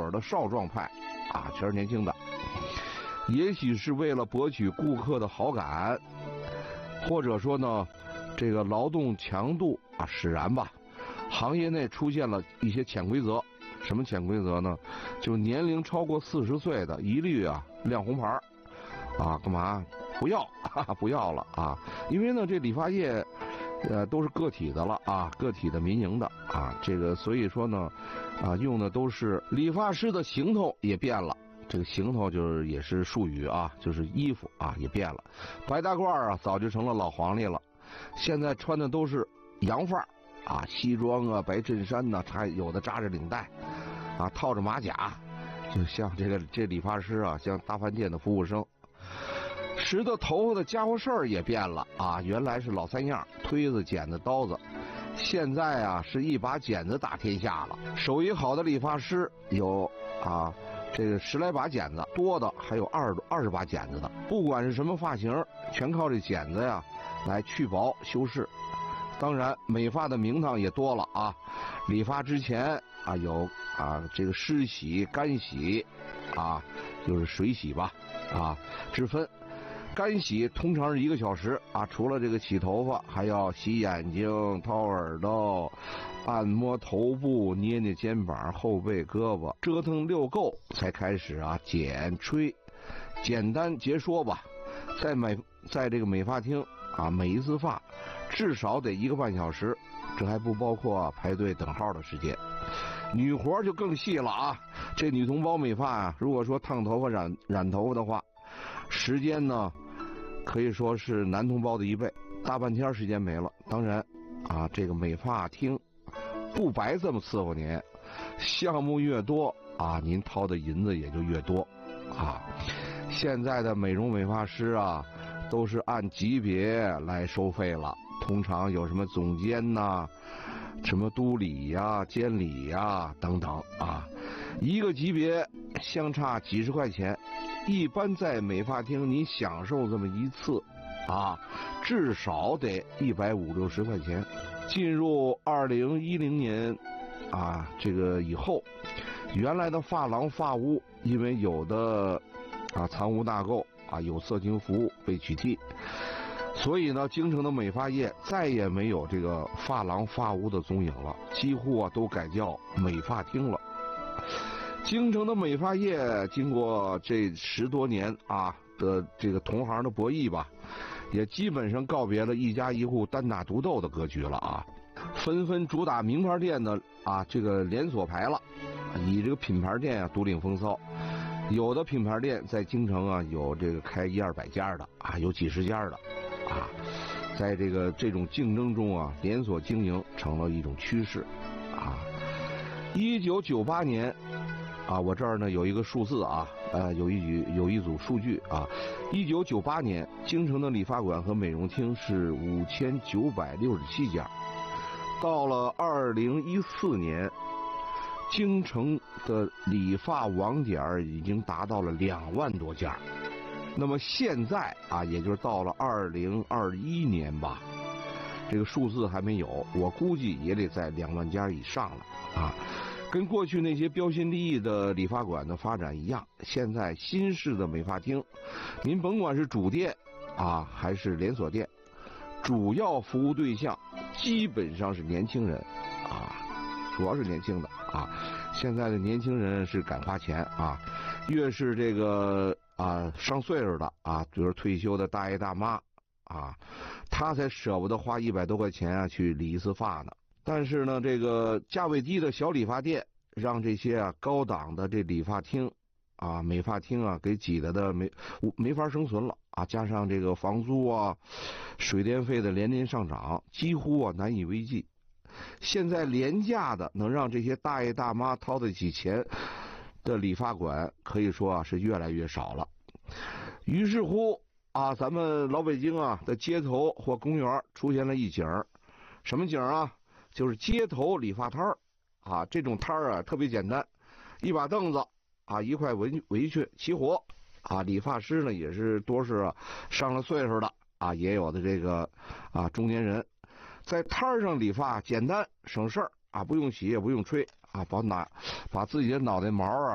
儿的少壮派，啊，全是年轻的。也许是为了博取顾客的好感，或者说呢，这个劳动强度啊使然吧，行业内出现了一些潜规则。什么潜规则呢？就是年龄超过40岁的一律啊亮红牌，啊，干嘛不要不要了啊？因为呢这理发业都是个体的了啊，个体的民营的啊，这个所以说呢啊用的都是理发师的行头也变了。这个行头就是也是术语啊，就是衣服啊也变了，白大褂啊早就成了老黄历了，现在穿的都是洋范儿啊，西装啊、白衬衫呐，还有的扎着领带，啊，套着马甲，就像这理发师啊，像大饭店的服务生。拾掇头发的家伙事儿也变了啊，原来是老三样，推子、剪子、刀子，现在啊是一把剪子打天下了。手艺好的理发师有啊。这个10来把剪子，多的还有20把剪子的，不管是什么发型，全靠这剪子呀来去薄修饰。当然，美发的名堂也多了啊。理发之前啊有啊这个湿洗、干洗，啊就是水洗吧啊之分。干洗通常是1个小时啊，除了这个洗头发，还要洗眼睛、掏耳朵。按摩头部，捏捏肩膀、后背、胳膊，折腾溜够，才开始啊剪吹。简单截说吧，在这个美发厅啊，每一次发至少得1个半小时，这还不包括排队等号的时间。女活就更细了啊，这女同胞美发啊，如果说烫头发、染头发的话，时间呢可以说是男同胞的1倍，大半天时间没了。当然啊，这个美发厅不白这么伺候您，项目越多啊，您掏的银子也就越多啊。现在的美容美发师啊，都是按级别来收费了，通常有什么总监呐、什么督理呀、监理呀等等啊，一个级别相差几十块钱。一般在美发厅您享受这么一次啊，至少得150、60块钱。进入2010年啊，这个以后，原来的发廊发屋因为有的啊藏污纳垢啊有色情服务被取缔，所以呢京城的美发业再也没有这个发廊发屋的踪影了，几乎啊都改叫美发厅了。京城的美发业经过这10多年啊的这个同行的博弈吧，也基本上告别了一家一户单打独斗的格局了啊，纷纷主打名牌店的啊这个连锁牌了，以这个品牌店啊独领风骚。有的品牌店在京城啊有这个开100-200家的啊，有几十家的啊，在这种竞争中啊，连锁经营成了一种趋势啊。1998年啊，我这儿呢有一个数字啊，有一组数据啊。1998年，京城的理发馆和美容厅是5967家，到了2014年，京城的理发网点已经达到了2万多家。那么现在啊，也就是到了2021年吧，这个数字还没有，我估计也得在2万家以上了啊。跟过去那些标新立异的理发馆的发展一样，现在新式的美发厅，您甭管是主店啊还是连锁店，主要服务对象基本上是年轻人啊，主要是年轻的啊。现在的年轻人是敢花钱啊，越是这个啊上岁数的啊，比如退休的大爷大妈啊，他才舍不得花100多块钱啊去理一次发呢。但是呢，这个价位低的小理发店，让这些啊高档的这理发厅啊、美发厅啊给挤得没法生存了啊！加上这个房租啊、水电费的连年上涨，几乎啊难以为继。现在廉价的能让这些大爷大妈掏得起钱的理发馆，可以说啊是越来越少了。于是乎啊，咱们老北京啊的街头或公园出现了一景，什么景啊？就是街头理发摊儿啊，这种摊儿啊特别简单，一把凳子啊，一块围裙齐活啊。理发师呢也是多是上了岁数的啊，也有的这个啊中年人，在摊儿上理发简单省事儿啊，不用洗也不用吹啊，把自己的脑袋毛